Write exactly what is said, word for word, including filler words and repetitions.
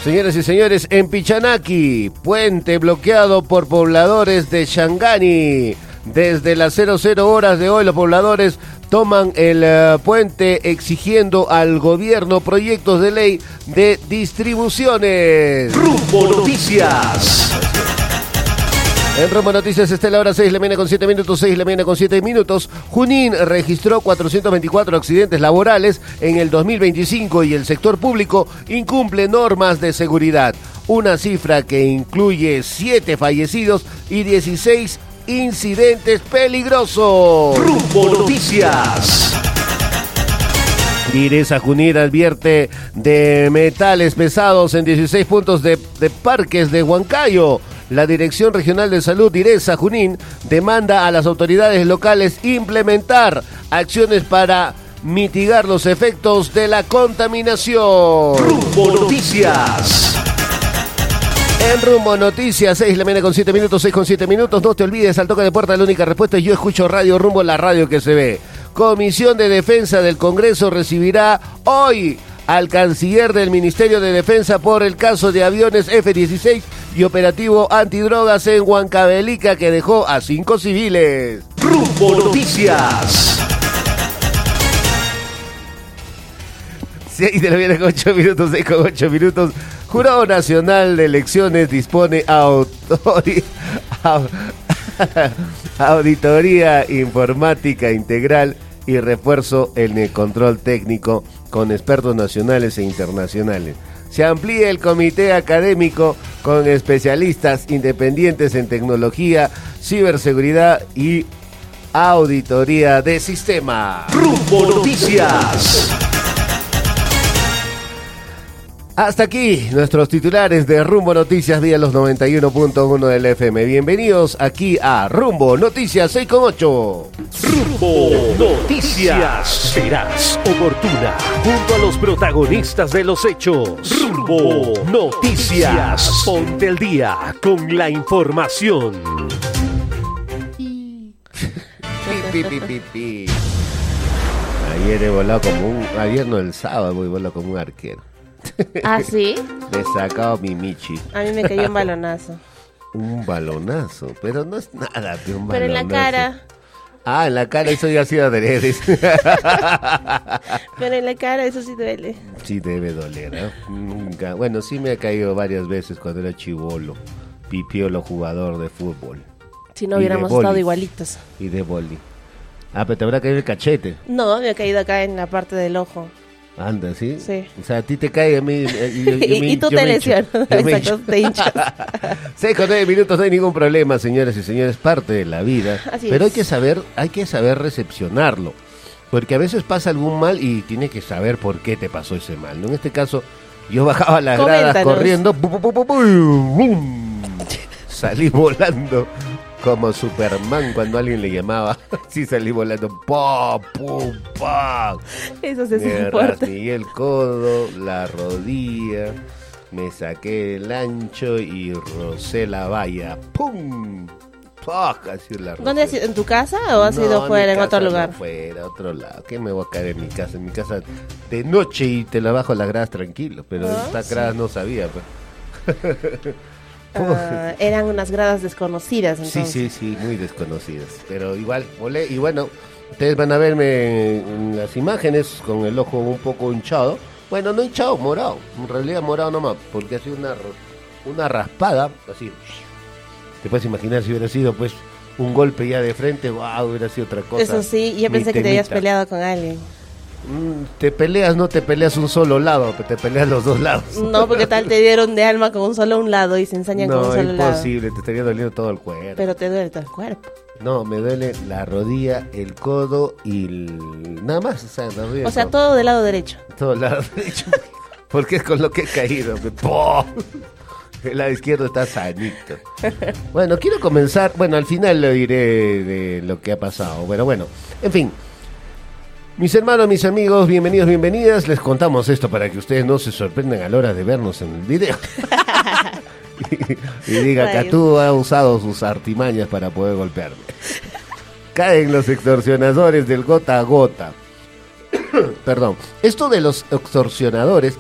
Señoras y señores, en Pichanaki, puente bloqueado por pobladores de Shangani. Desde las cero cero horas de hoy, los pobladores toman el uh, puente exigiendo al gobierno proyectos de ley de distribuciones. Rumbo Noticias. En Rumbo Noticias está la hora seis de la mañana con siete minutos, seis de la mañana con siete minutos. Junín registró cuatrocientos veinticuatro accidentes laborales en el dos mil veinticinco y el sector público incumple normas de seguridad. Una cifra que incluye siete fallecidos y dieciséis incidentes peligrosos. Rumbo Noticias. Direza Junín advierte de metales pesados en dieciséis puntos de, de parques de Huancayo. La Dirección Regional de Salud Direza Junín demanda a las autoridades locales implementar acciones para mitigar los efectos de la contaminación. Rumbo Noticias. En Rumbo Noticias, seis de la mañana con siete minutos, seis con siete minutos. No te olvides, al toque de puerta la única respuesta es Yo Escucho Radio Rumbo, la radio que se ve. Comisión de Defensa del Congreso recibirá hoy al canciller del Ministerio de Defensa por el caso de aviones F dieciséis y operativo antidrogas en Huancavelica que dejó a cinco civiles. Rumbo Noticias. seis de la mañana con ocho minutos, seis con ocho minutos. Jurado Nacional de Elecciones dispone autori... auditoría informática integral y refuerzo en el control técnico con expertos nacionales e internacionales. Se amplía el comité académico con especialistas independientes en tecnología, ciberseguridad y auditoría de sistema. Rumbo Noticias. Hasta aquí nuestros titulares de Rumbo Noticias vía los noventa y uno punto uno del F M. Bienvenidos aquí a Rumbo Noticias seis con ocho. Rumbo Noticias. Verás oportuna junto a los protagonistas de los hechos. Rumbo Noticias. Ponte el día con la información. Pi, pi, pi, pi, pi. Ayer he volado como un... Ayer no, el sábado he volado como un arquero. ¿Ah, sí? Me he sacado mi michi. A mí me cayó un balonazo. Un balonazo, pero no es nada de un balonazo. Pero en la cara. Ah, en la cara, eso ya ha sido adrede. Pero en la cara eso sí duele. Sí debe doler, ¿eh? Nunca. Bueno, sí me ha caído varias veces cuando era chibolo, pipiolo jugador de fútbol. Si no hubiéramos estado igualitos. Y de boli. Ah, pero te habrá caído el cachete. No, me ha caído acá en la parte del ojo. Anda, ¿sí? Sí. O sea, a ti te cae, a mí... Y, yo, yo y, me, y tú yo te me lesionas. Exacto, te hinchas. Seis con nueve minutos, no hay ningún problema, señoras y señores, parte de la vida. Así pero es. hay que saber, hay que saber recepcionarlo. Porque a veces pasa algún mal y tienes que saber por qué te pasó ese mal, ¿no? En este caso, yo bajaba las Coméntanos. gradas corriendo, ¡pum, pum, pum, pum, pum! Salí volando como Superman cuando alguien le llamaba. Sí, salí volando, ¡pum, pum, pum! Eso sí es Me importante. rasgué el codo, la rodilla, me saqué el ancho y rocé la valla. ¡Pum! ¡Poc! Así la rocé. ¿Dónde has ido? ¿En tu casa o has No, ido fuera, mi en otro casa lugar? No, fuera, otro lado. ¿Qué me voy a caer en mi casa? En mi casa de noche y te la bajo las gradas tranquilo. Pero Ah, estas sí. gradas no sabía. Pues. Ah, eran unas gradas desconocidas Sí, entonces. sí, sí, muy desconocidas. Pero igual, volé. Y bueno, ustedes van a verme en las imágenes con el ojo un poco hinchado. Bueno, no hinchado, morado. En realidad morado nomás, porque ha sido una, una raspada, así. Te puedes imaginar si hubiera sido, pues, un golpe ya de frente, wow, hubiera sido otra cosa. Eso sí, yo Mi pensé que te habías temita. peleado con alguien. Mm, te peleas, no te peleas un solo lado, te peleas los dos lados. No, porque tal te dieron de alma con un solo un lado y se ensañan con un No, solo lado. imposible, te estaría doliendo todo el cuerpo. Pero te duele todo el cuerpo. No, me duele la rodilla, el codo y el... nada más, o sea, la rodilla. O sea, no. todo del lado derecho. Todo el lado derecho, porque es con lo que he caído. me- ¡Pum! El lado izquierdo está sanito. Bueno, quiero comenzar, bueno, al final le diré de lo que ha pasado, pero bueno, en fin. Mis hermanos, mis amigos, bienvenidos, bienvenidas. Les contamos esto para que ustedes no se sorprendan a la hora de vernos en el video. y, y diga que Rayos. tú has usado sus artimañas para poder golpearme. Caen los extorsionadores del gota a gota. Perdón, esto de los extorsionadores